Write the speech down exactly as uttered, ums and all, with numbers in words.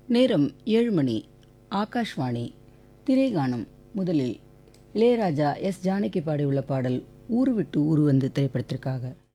நேரம் ஏழு மணி. ஆகாஷ்வாணி. திரைகானம். முதலில் இளையராஜா எஸ் ஜானகி பாடியுள்ள பாடல் ஊரு விட்டு ஊரு வந்து திரைப்படத்திற்காக.